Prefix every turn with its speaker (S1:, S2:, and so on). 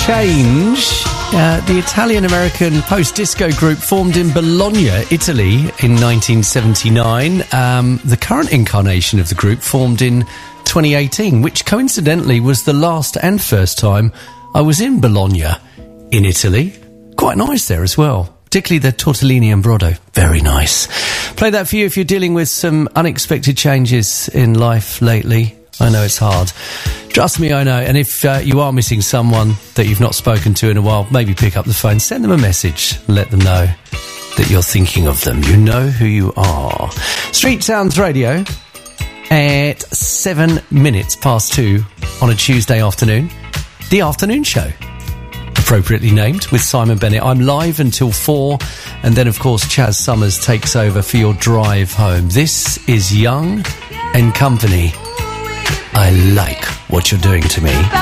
S1: Change, the Italian-American post-disco group formed in Bologna, Italy in 1979. The current incarnation of the group formed in 2018, which coincidentally was the last and first time I was in Bologna in Italy. Quite nice there as well, particularly the tortellini and brodo. Very nice. Play that for you if you're dealing with some unexpected changes in life lately. I know it's hard. Trust me, I know. And if you are missing someone that you've not spoken to in a while, maybe pick up the phone, send them a message, and let them know that you're thinking of them. You know who you are. Street Sounds Radio at 7 minutes past 2 on a Tuesday afternoon. The Afternoon Show, appropriately named, with Simon Bennett. I'm live until 4, and then, of course, Chaz Summers takes over for your drive home. This is Young and Company. I like what you're doing to me.